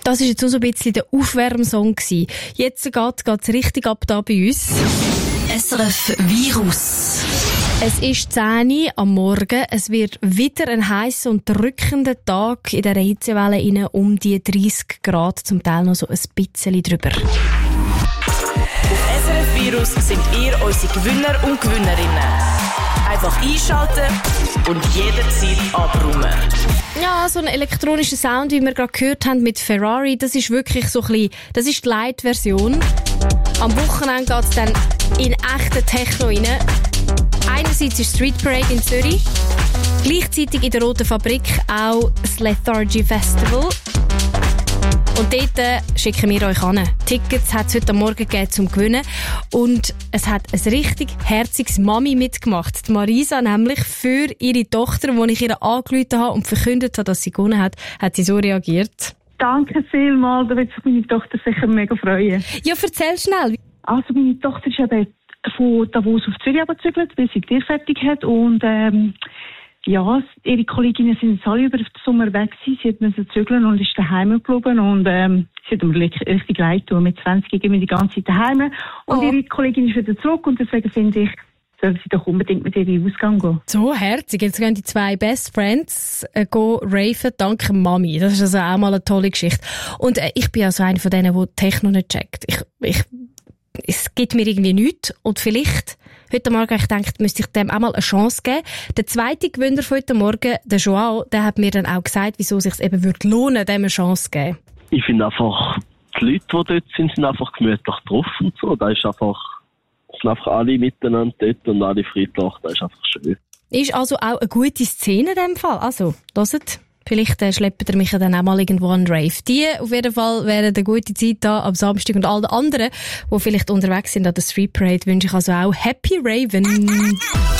Das war jetzt nur so ein bisschen der Aufwärmsong gewesen. Jetzt geht's richtig ab da bei uns. SRF Virus. Es ist 10 Uhr am Morgen. Es wird wieder ein heisser und drückender Tag in der Hitzewelle rein, um die 30 Grad, zum Teil noch so ein bisschen drüber. Auf SRF Virus sind ihr unsere Gewinner und Gewinnerinnen. Einfach einschalten und jederzeit abräumen. Ja, so ein elektronischer Sound, wie wir gerade gehört haben mit Ferrari, das ist wirklich so ein bisschen, das ist die Light-Version. Am Wochenende geht es dann in echten Techno rein. Einerseits ist Street Parade in Zürich, gleichzeitig in der Roten Fabrik auch das Lethargy Festival. Und dort schicken wir euch an. Tickets hat es heute Morgen gegeben zum Gewinnen. Und es hat ein richtig herziges Mami mitgemacht. Die Marisa nämlich für ihre Tochter, als ich ihr angerufen habe und verkündet habe, dass sie gewonnen hat, hat sie so reagiert. Danke vielmals, da wird sich meine Tochter sicher mega freuen. Ja, erzähl schnell. Also meine Tochter ist eben von Davos auf Zürich gezügelt, bis sie die fertig hat. Und ja, ihre Kolleginnen sind jetzt alle über den Sommer weg gewesen. Sie musste zügeln und ist daheim geblieben. Und sie hat mir richtig leid getan. Mit 20 gehen wir die ganze Zeit daheim. Und ihre Kollegin ist wieder zurück. Und deswegen finde ich, soll sie doch unbedingt mit ihr in den Ausgang gehen. So herzig. Jetzt gehen die zwei Best Friends raven dank Mami. Das ist also auch mal eine tolle Geschichte. Und ich bin also einer von denen, der Techno nicht checkt. Es gibt mir irgendwie nichts. Und vielleicht heute Morgen ich gedacht, müsste ich dem auch mal eine Chance geben. Der zweite Gewinner von heute Morgen, der Joao, der hat mir dann auch gesagt, wieso es sich eben lohnen würde, dem eine Chance zu geben. Ich finde einfach, die Leute, die dort sind einfach gemütlich drauf und so. Da ist einfach, es sind einfach alle miteinander dort und alle friedlich. Das ist einfach schön. Ist also auch eine gute Szene in dem Fall. Also, hört. Vielleicht schleppt ihr mich dann auch mal irgendwo an Rave. Die auf jeden Fall wären eine gute Zeit da am Samstag. Und alle anderen, die vielleicht unterwegs sind an der Street Parade, wünsche ich also auch Happy Raven.